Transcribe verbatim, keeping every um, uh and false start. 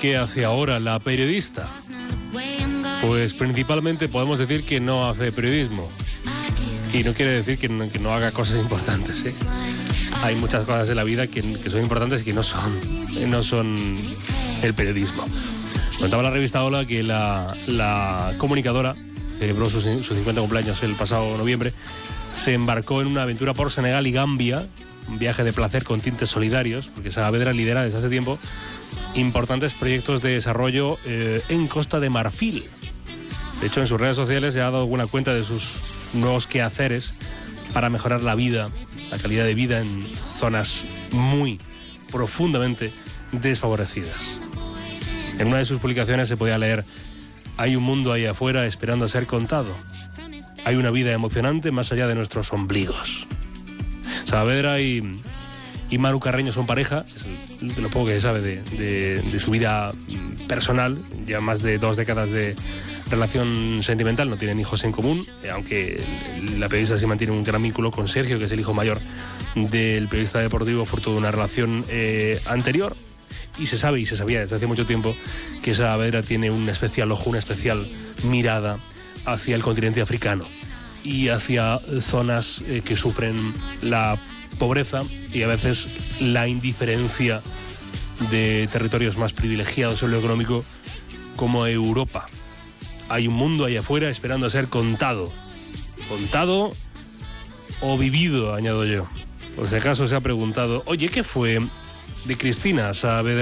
qué hace ahora la periodista? Pues principalmente podemos decir que no hace periodismo. Y no quiere decir que no, que no haga cosas importantes, ¿eh? Hay muchas cosas en la vida que, que son importantes y que no son, no son el periodismo. Contaba la revista Hola que la, la comunicadora celebró sus, sus cincuenta cumpleaños el pasado noviembre. Se embarcó en una aventura por Senegal y Gambia, un viaje de placer con tintes solidarios, porque Saavedra lidera desde hace tiempo importantes proyectos de desarrollo eh, en Costa de Marfil. De hecho, en sus redes sociales se ha dado alguna cuenta de sus nuevos quehaceres para mejorar la vida, la calidad de vida en zonas muy profundamente desfavorecidas. En una de sus publicaciones se podía leer: hay un mundo ahí afuera esperando a ser contado. Hay una vida emocionante más allá de nuestros ombligos. Saavedra y, y Manu Carreño son pareja, de lo poco que se sabe de, de, de su vida personal, ya más de dos décadas de relación sentimental, no tienen hijos en común, aunque la periodista sí mantiene un gran vínculo con Sergio, que es el hijo mayor del periodista deportivo, fruto de una relación eh, anterior. Y se sabe, y se sabía desde hace mucho tiempo, que Saavedra tiene un especial ojo, una especial mirada hacia el continente africano y hacia zonas eh, que sufren la pobreza y a veces la indiferencia de territorios más privilegiados en lo económico, como Europa. Hay un mundo ahí afuera esperando a ser contado. Contado o vivido, añado yo. Por si acaso se ha preguntado: oye, ¿qué fue de Cristina Saavedra?